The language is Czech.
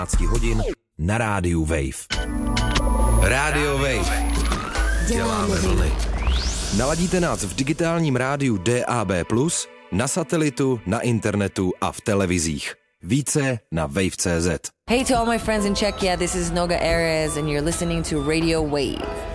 hodin na rádiu Wave. Rádio Wave. Děláme vlny. Naladíte nás v digitálním rádiu DAB+, na satelitu, na internetu a v televizích. Více na wave.cz. Hey to all my friends in Czechia, this is Noga Erez and you're listening to Radio Wave.